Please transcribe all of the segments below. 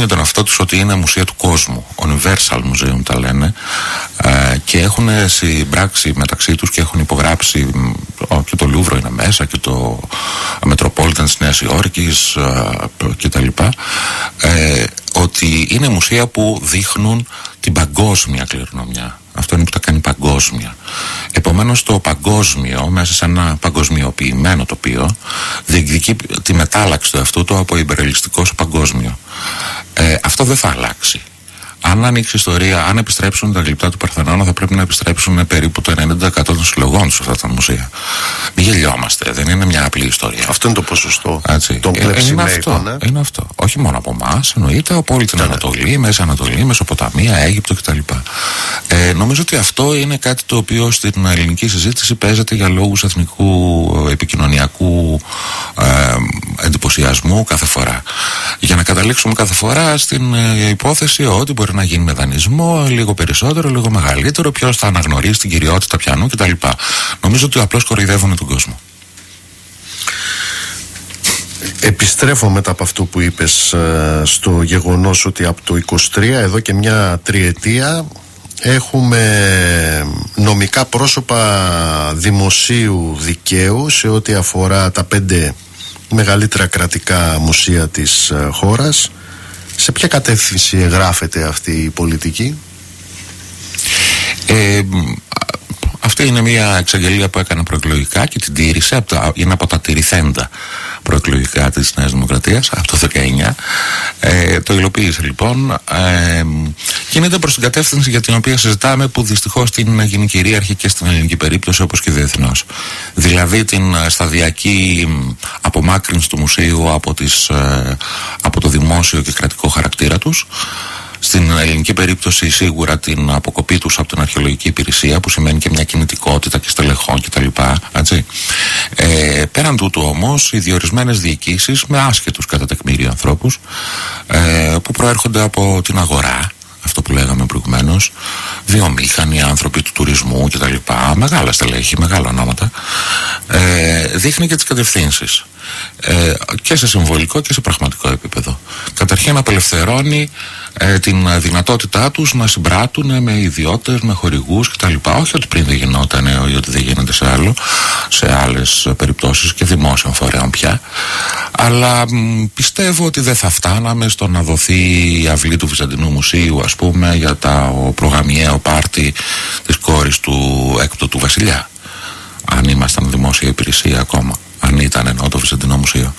για τον αυτό τους ότι είναι μουσεία του κόσμου, Universal Museum τα λένε, και έχουν συμπράξει μεταξύ τους και έχουν υπογράψει, και το Λούβρο είναι μέσα και το Metropolitan της Νέας Υόρκης και τα λοιπά, ότι είναι μουσεία που δείχνουν την παγκόσμια κληρονομιά. Αυτό είναι που τα κάνει παγκόσμια. Επομένως το παγκόσμιο μέσα σε ένα παγκοσμιοποιημένο τοπίο διεκδικεί τη μετάλλαξη του εαυτού του από υπερελιστικό σε παγκόσμιο. Αυτό δεν θα αλλάξει. Αν ανοίξει ιστορία, αν επιστρέψουν τα γλυπτά του Παρθενώνα, θα πρέπει να επιστρέψουν περίπου το 90% των συλλογών τους σε αυτά τα μουσεία. Μην γελιόμαστε, δεν είναι μια απλή ιστορία. Αυτό είναι το ποσοστό. Είναι αυτό. Όχι μόνο από εμάς, εννοείται από όλη την Ανατολή, Μέση Ανατολή, Μεσοποταμία, Αίγυπτο κτλ. Νομίζω ότι αυτό είναι κάτι το οποίο στην ελληνική συζήτηση παίζεται για λόγους εθνικού, επικοινωνιακού εντυπωσιασμού κάθε φορά. Για να καταλήξουμε κάθε φορά στην υπόθεση ότι μπορεί να γίνει με δανεισμό, λίγο περισσότερο, λίγο μεγαλύτερο, ποιος θα αναγνωρίσει την κυριότητα πιανού κτλ. Νομίζω ότι απλώς κοροϊδεύουν τον κόσμο. Επιστρέφω μετά από αυτό που είπες στο γεγονός ότι από το 23 εδώ και μια τριετία έχουμε νομικά πρόσωπα δημοσίου δικαίου σε ό,τι αφορά τα 5 μεγαλύτερα κρατικά μουσεία της χώρας. Σε ποια κατεύθυνση εγγράφεται αυτή η πολιτική? Αυτή είναι μια εξαγγελία που έκανε προεκλογικά και την τήρησε, είναι από τα τηρηθέντα προεκλογικά της Νέας Δημοκρατίας από το 19. Το υλοποίησε λοιπόν, κινείται προς την κατεύθυνση για την οποία συζητάμε, που δυστυχώς την γίνει κυρίαρχη και στην ελληνική περίπτωση όπως και διεθνώς. Δηλαδή την σταδιακή απομάκρυνση του μουσείου από το δημόσιο και κρατικό χαρακτήρα τους. Στην ελληνική περίπτωση σίγουρα την αποκοπή τους από την αρχαιολογική υπηρεσία, που σημαίνει και μια κινητικότητα και στελεχών κτλ. Πέραν τούτου όμως οι διορισμένες διοικήσεις με άσχετους κατά τεκμήριο ανθρώπους που προέρχονται από την αγορά, αυτό που λέγαμε προηγουμένως, βιομήχανοι, άνθρωποι του τουρισμού κτλ. Μεγάλα στελέχη, μεγάλα ονόματα, δείχνει και τις κατευθύνσεις και σε συμβολικό και σε πραγματικό επίπεδο. Καταρχήν απελευθερώνει την δυνατότητά τους να συμπράττουν με ιδιώτες, με χορηγούς κτλ. Όχι ότι πριν δεν γινόταν ή ότι δεν γίνεται σε άλλες περιπτώσεις και δημόσιων φορέων πια, αλλά πιστεύω ότι δεν θα φτάναμε στο να δοθεί η αυλή του Βυζαντινού Μουσείου, ας πούμε, για το προγαμιαίο πάρτι της κόρης του έκτοτου βασιλιά, αν ήμασταν δημόσια υπηρεσία ακόμα, αν ήταν εννοώ το Βυζαντινό Μουσείο.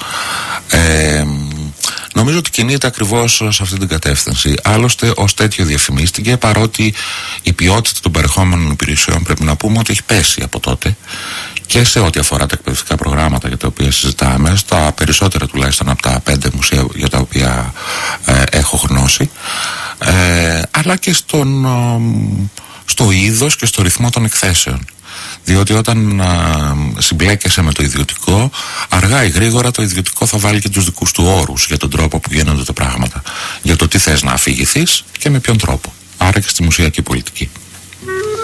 Νομίζω ότι κινείται ακριβώς σε αυτή την κατεύθυνση. Άλλωστε ως τέτοιο διαφημίστηκε, παρότι η ποιότητα των παρεχόμενων υπηρεσιών πρέπει να πούμε ότι έχει πέσει από τότε, και σε ό,τι αφορά τα εκπαιδευτικά προγράμματα για τα οποία συζητάμε, στα περισσότερα τουλάχιστον από τα 5 μουσεία για τα οποία έχω γνώση, αλλά και στο είδος και στο ρυθμό των εκθέσεων. Διότι όταν συμπλέκεσαι με το ιδιωτικό, αργά ή γρήγορα το ιδιωτικό θα βάλει και τους δικούς του όρους για τον τρόπο που γίνονται τα πράγματα, για το τι θες να αφηγηθείς και με ποιον τρόπο. Άρα και στη μουσιακή πολιτική.